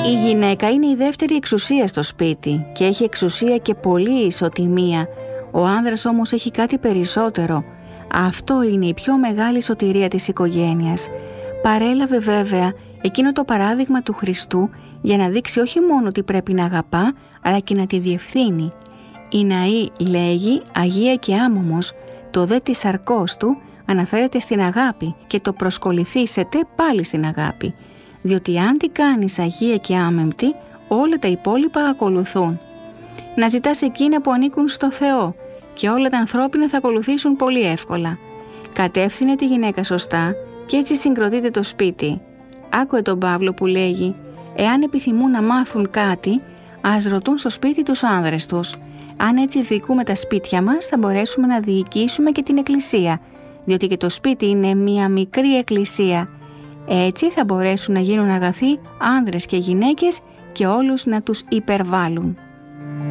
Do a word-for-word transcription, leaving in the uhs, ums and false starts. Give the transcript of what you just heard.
Η γυναίκα είναι η δεύτερη εξουσία στο σπίτι και έχει εξουσία και πολλή ισοτιμία. Ο άνδρας όμως έχει κάτι περισσότερο. Αυτό είναι η πιο μεγάλη σωτηρία της οικογένειας. Παρέλαβε βέβαια εκείνο το παράδειγμα του Χριστού για να δείξει όχι μόνο τι πρέπει να αγαπά, αλλά και να τη διευθύνει. Η Ναή λέγει Αγία και άμωμος, το δε της σαρκός του αναφέρεται στην αγάπη και το προσκοληθήσετε πάλι στην αγάπη. Διότι αν την κάνεις Αγία και άμεμπτη, όλα τα υπόλοιπα ακολουθούν. Να ζητάς εκείνα που ανήκουν στο Θεό και όλα τα ανθρώπινα θα ακολουθήσουν πολύ εύκολα. Κατεύθυνε τη γυναίκα σωστά και έτσι συγκροτείται το σπίτι. Άκουε τον Παύλο που λέγει «Εάν επιθυμούν να μάθουν κάτι, ας ρωτούν στο σπίτι τους άνδρες τους». Αν έτσι διοικούμε τα σπίτια μας, θα μπορέσουμε να διοικήσουμε και την εκκλησία, διότι και το σπίτι είναι μία μικρή εκκλησία. Έτσι θα μπορέσουν να γίνουν αγαθοί άνδρες και γυναίκες και όλους να τους υπερβάλλουν.